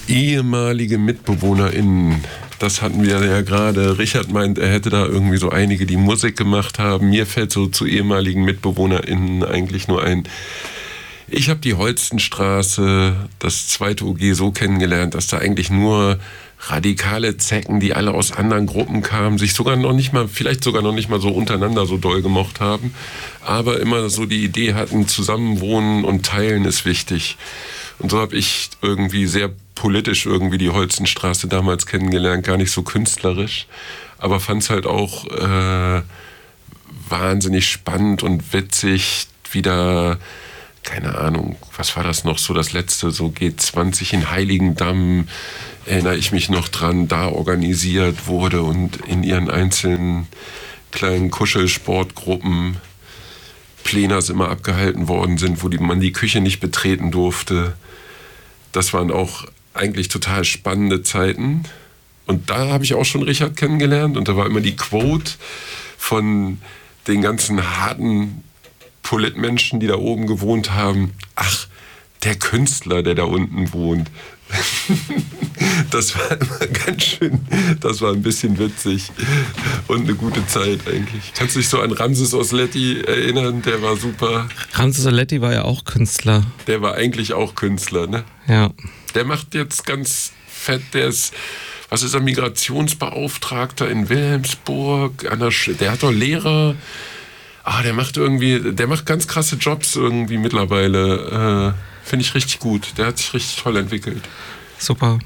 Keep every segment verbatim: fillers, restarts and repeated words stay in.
Ehemalige MitbewohnerInnen, das hatten wir ja gerade. Richard meint, er hätte da irgendwie so einige, die Musik gemacht haben. Mir fällt so zu ehemaligen MitbewohnerInnen eigentlich nur ein, ich habe die Holstenstraße, das zweite O G, so kennengelernt, dass da eigentlich nur radikale Zecken, die alle aus anderen Gruppen kamen, sich sogar noch nicht mal, vielleicht sogar noch nicht mal so untereinander so doll gemocht haben, aber immer so die Idee hatten, zusammenwohnen und teilen ist wichtig. Und so habe ich irgendwie sehr politisch irgendwie die Holstenstraße damals kennengelernt, gar nicht so künstlerisch, aber fand es halt auch äh, wahnsinnig spannend und witzig, wieder, keine Ahnung, was war das noch so, das letzte, so G zwanzig in Heiligendamm, erinnere ich mich noch dran, da organisiert wurde und in ihren einzelnen kleinen Kuschelsportgruppen Plenas immer abgehalten worden sind, wo die, man die Küche nicht betreten durfte. Das waren auch eigentlich total spannende Zeiten. Und da habe ich auch schon Richard kennengelernt. Und da war immer die Quote von den ganzen harten Politmenschen, die da oben gewohnt haben. Ach, der Künstler, der da unten wohnt. Das war immer ganz schön, das war ein bisschen witzig und eine gute Zeit eigentlich. Kannst du dich so an Ramses Osletti erinnern? Der war super. Ramses Osletti war ja auch Künstler. Der war eigentlich auch Künstler, ne? Ja. Der macht jetzt ganz fett, der ist, was ist er, Migrationsbeauftragter in Wilhelmsburg, an der Sch- der hat doch Lehrer. Ah, der macht irgendwie, der macht ganz krasse Jobs irgendwie mittlerweile. Äh, Finde ich richtig gut. Der hat sich richtig toll entwickelt. Super.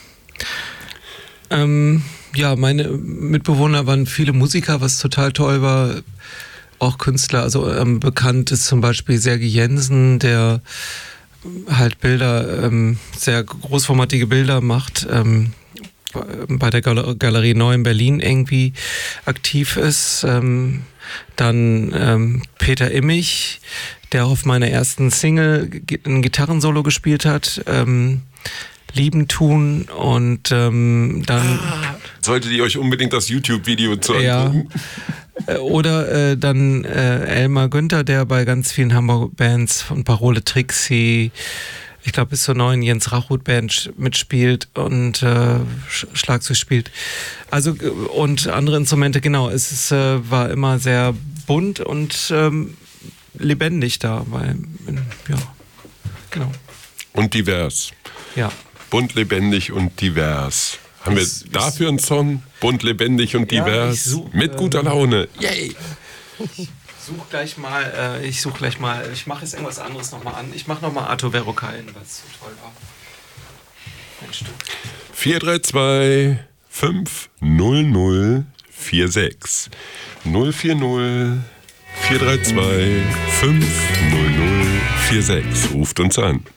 Ähm, ja, meine Mitbewohner waren viele Musiker, was total toll war. Auch Künstler. Also ähm, bekannt ist zum Beispiel Serge Jensen, der halt Bilder, ähm, sehr großformatige Bilder macht, ähm, bei der Gal- Galerie Neu in Berlin irgendwie aktiv ist. Ähm, dann ähm, Peter Immich, der auf meiner ersten Single ein Gitarrensolo gespielt hat, ähm, Lieben tun und ähm, dann... Ah, solltet ihr euch unbedingt das YouTube-Video zu angucken. Ja, oder äh, dann äh, Elmar Günther, der bei ganz vielen Hamburg-Bands von Parole Trixie, ich glaube bis zur neuen Jens Rachut-Band mitspielt und äh, Schlagzeug spielt. Also und andere Instrumente, genau. Es ist, äh, war immer sehr bunt und ähm, lebendig da, weil, ja, genau. Und divers. Ja. Bunt, lebendig und divers. Haben wir dafür einen Song? Bunt, lebendig und divers. Ja, such, mit guter Laune. Yay! Ich such gleich mal, äh, ich such gleich mal, ich mache jetzt irgendwas anderes nochmal an. Ich mache nochmal Arthur Verocai, was so toll war. Ein Stück. vier drei zwei fünf null null vier sechs null vier null vier drei zwei fünf null null vier sechs. Ruft uns an.